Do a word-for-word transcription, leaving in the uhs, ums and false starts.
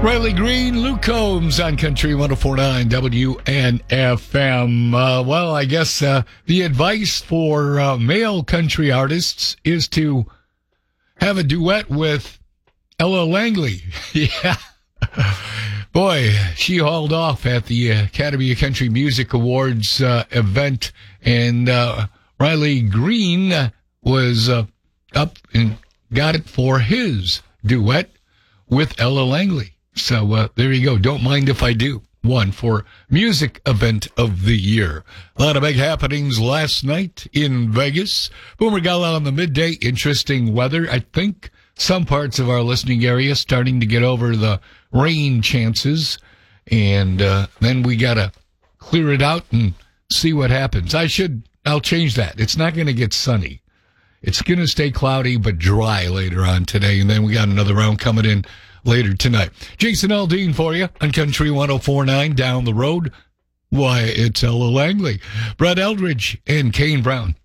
Riley Green, Luke Combs on Country one oh four point nine W N F M. Uh, well, I guess uh, the advice for uh, male country artists is to have a duet with Ella Langley. Yeah. Boy, she hauled off at the Academy of Country Music Awards uh, event, and uh, Riley Green was uh, up and got it for his duet with Ella Langley. So uh, there you go. Don't mind if I do. One for music event of the year. A lot of big happenings last night in Vegas. Boomer got out on the midday. Interesting weather. I think some parts of our listening area starting to get over the rain chances. And uh, then we got to clear it out and see what happens. I should, I'll change that. It's not going to get sunny. It's going to stay cloudy but dry later on today. And then we got another round coming in later tonight. Jason Aldean for you on Country one oh four point nine. Down the road, why, it's Ella Langley. Brett Eldridge and Kane Brown